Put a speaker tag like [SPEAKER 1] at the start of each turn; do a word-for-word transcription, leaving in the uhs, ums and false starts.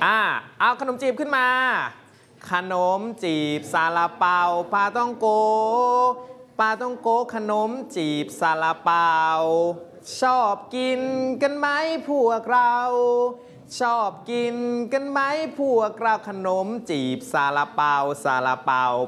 [SPEAKER 1] อ่าเอาขนมจีบขึ้นมาขนมจีบซาลาเปาปาต้องโกปาต้องโกขนมจีบซาลาเปาชอบกินกันไหมพวกเราชอบกินกันไหมพวกเราขนมจีบซาลาเปาซาลาเปา